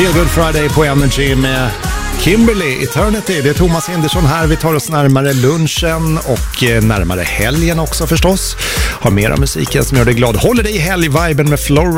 Feel Good Friday på Energy med Kimberly, Eternity. Det är Thomas Hindersson här. Vi tar oss närmare lunchen och närmare helgen också förstås. Har mera musiken som gör dig glad. Håller dig i helgviben med Flora